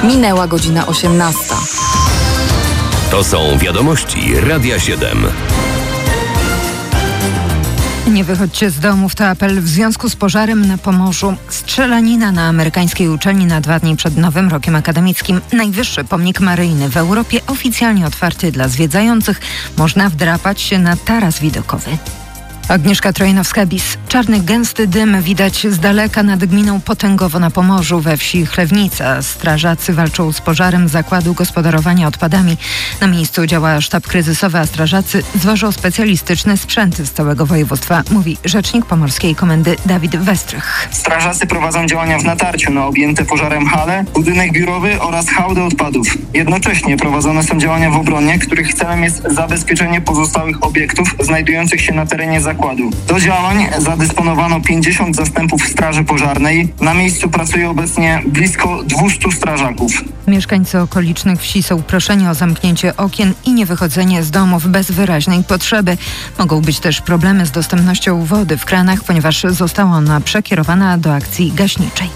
Minęła godzina 18. To są wiadomości Radia 7. Nie wychodźcie z domów, to apel w związku z pożarem na Pomorzu. Strzelanina na amerykańskiej uczelni na 2 dni przed Nowym Rokiem Akademickim. Najwyższy pomnik maryjny w Europie oficjalnie otwarty dla zwiedzających. Można wdrapać się na taras widokowy. Agnieszka Trojanowska-Bis. Czarny, gęsty dym widać z daleka nad gminą Potęgowo na Pomorzu we wsi Chlewnica. Strażacy walczą z pożarem zakładu gospodarowania odpadami. Na miejscu działa sztab kryzysowy, a strażacy zwożą specjalistyczne sprzęty z całego województwa, mówi rzecznik Pomorskiej Komendy Dawid Westrych. Strażacy prowadzą działania w natarciu na objęte pożarem hale, budynek biurowy oraz hałdę odpadów. Jednocześnie prowadzone są działania w obronie, których celem jest zabezpieczenie pozostałych obiektów znajdujących się na terenie zakładu. Do działań zadysponowano 50 zastępów straży pożarnej. Na miejscu pracuje obecnie blisko 200 strażaków. Mieszkańcy okolicznych wsi są proszeni o zamknięcie okien i niewychodzenie z domów bez wyraźnej potrzeby. Mogą być też problemy z dostępnością wody w kranach, ponieważ została ona przekierowana do akcji gaśniczej.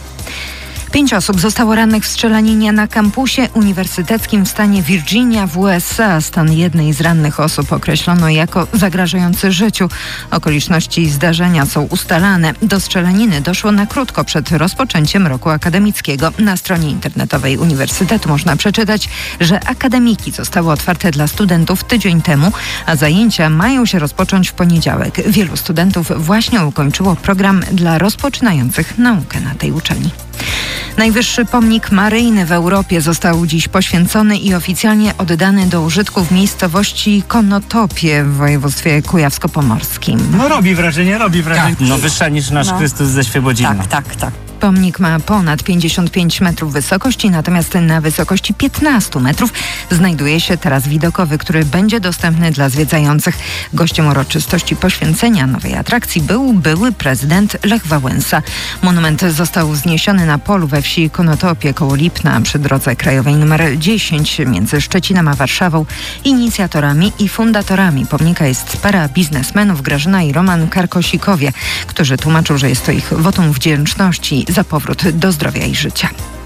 5 osób zostało rannych w strzelaninie na kampusie uniwersyteckim w stanie Virginia w USA. Stan jednej z rannych osób określono jako zagrażający życiu. Okoliczności zdarzenia są ustalane. Do strzelaniny doszło na krótko przed rozpoczęciem roku akademickiego. Na stronie internetowej uniwersytetu można przeczytać, że akademiki zostały otwarte dla studentów tydzień temu, a zajęcia mają się rozpocząć w poniedziałek. Wielu studentów właśnie ukończyło program dla rozpoczynających naukę na tej uczelni. Najwyższy pomnik maryjny w Europie został dziś poświęcony i oficjalnie oddany do użytku w miejscowości Konotopie w województwie kujawsko-pomorskim. Robi wrażenie. Tak. Wyższa niż nasz Chrystus ze Świebodzina. Tak. Pomnik ma ponad 55 metrów wysokości, natomiast na wysokości 15 metrów znajduje się taras widokowy, który będzie dostępny dla zwiedzających. Gościem uroczystości poświęcenia nowej atrakcji był były prezydent Lech Wałęsa. Monument został wzniesiony na polu we wsi Konotopie koło Lipna przy drodze krajowej nr 10 między Szczecinem a Warszawą. Inicjatorami i fundatorami pomnika jest para biznesmenów Grażyna i Roman Karkosikowie, którzy tłumaczą, że jest to ich wotum wdzięczności za powrót do zdrowia i życia.